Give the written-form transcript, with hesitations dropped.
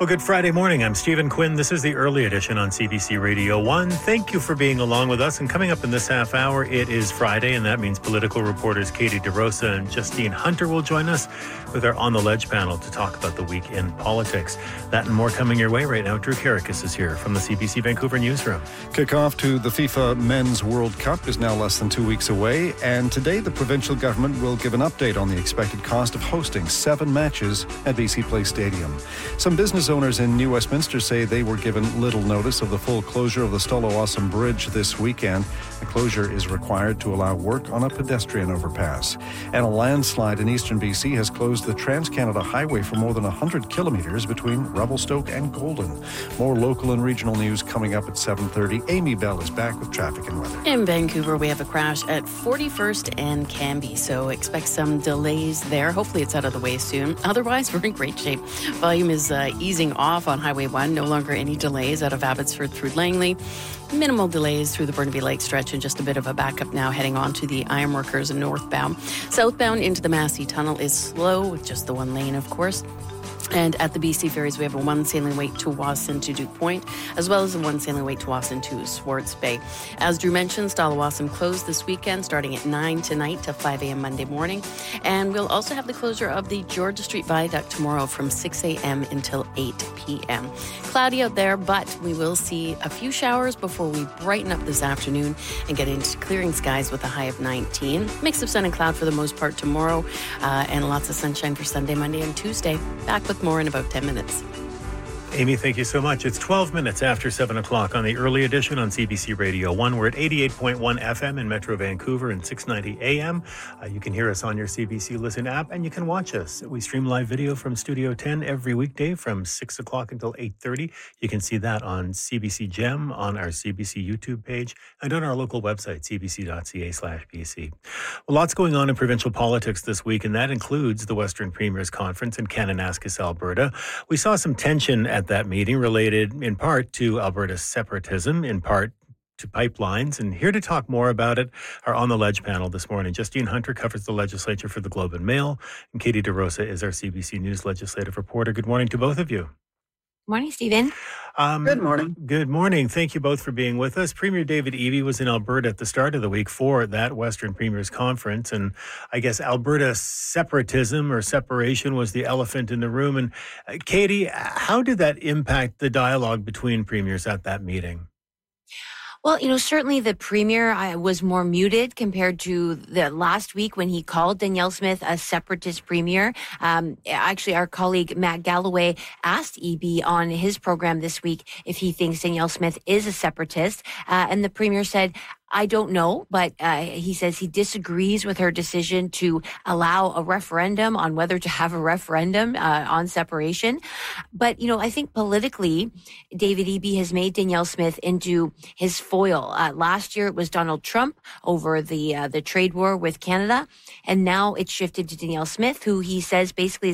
Well, good Friday morning. I'm Stephen Quinn. This is the early edition on CBC Radio 1. Thank you for being along with us. And coming up in this half hour, it is Friday, and that means political reporters Katie DeRosa and Justine Hunter will join us with our On the Ledge panel to talk about the week in politics. That and more coming your way right now. Drew Karakis is here from the CBC Vancouver newsroom. Kickoff to the FIFA Men's World Cup is now less than 2 weeks away, and today the provincial government will give an update on the expected cost of hosting 7 matches at BC Place Stadium. Some business owners in New Westminster say they were given little notice of the full closure of the Stolo-Awesome Bridge this weekend. The closure is required to allow work on a pedestrian overpass. And a landslide in eastern BC has closed the Trans-Canada Highway for more than 100 kilometres between Revelstoke and Golden. More local and regional news coming up at 7:30. Amy Bell is back with traffic and weather. In Vancouver, we have a crash at 41st and Cambie, so expect some delays there. Hopefully it's out of the way soon. Otherwise, we're in great shape. Volume is easing off on Highway 1. No longer any delays out of Abbotsford through Langley. Minimal delays through the Burnaby Lake stretch and just a bit of a backup now heading on to the Ironworkers northbound. Southbound into the Massey Tunnel is slow with just the one lane, of course. And at the BC Ferries, we have a 1 sailing wait to Wasson to Duke Point, as well as a 1 sailing wait to Wasson to Swartz Bay. As Drew mentioned, Stolo-Awesome closed this weekend, starting at 9 tonight to 5 a.m. Monday morning. And we'll also have the closure of the Georgia Street Viaduct tomorrow from 6 a.m. until 8 p.m. Cloudy out there, but we will see a few showers before we brighten up this afternoon and get into clearing skies with a high of 19. Mix of sun and cloud for the most part tomorrow, and lots of sunshine for Sunday, Monday, and Tuesday. Back with more in about 10 minutes. Amy, thank you so much. It's 12 minutes after 7 o'clock on the early edition on CBC Radio 1. We're at 88.1 FM in Metro Vancouver and 690 AM. You can hear us on your CBC Listen app, and you can watch us. We stream live video from Studio 10 every weekday from 6 o'clock until 8:30. You can see that on CBC Gem, on our CBC YouTube page, and on our local website, cbc.ca/BC. Well, lots going on in provincial politics this week, and that includes the Western Premiers Conference in Kananaskis, Alberta. We saw some tension at that meeting related in part to Alberta's separatism, in part to pipelines. And here to talk more about it are On the Ledge panel this morning. Justine Hunter covers the legislature for the Globe and Mail, and Katie DeRosa is our CBC News legislative reporter. Good morning to both of you. Morning, Stephen. Good morning. Good morning. Thank you both for being with us. Premier David Eby was in Alberta at the start of the week for that Western Premiers Conference. And I guess Alberta separatism or separation was the elephant in the room. And Katie, how did that impact the dialogue between premiers at that meeting? Well, certainly the premier was more muted compared to the last week when he called Danielle Smith a separatist premier. Actually, our colleague Matt Galloway asked Eby on his program this week if he thinks Danielle Smith is a separatist. And the premier said, I don't know, but he says he disagrees with her decision to allow a referendum on whether to have a referendum on separation. But, I think politically, David Eby has made Danielle Smith into his foil. Last year, it was Donald Trump over the trade war with Canada. And now it's shifted to Danielle Smith, who he says basically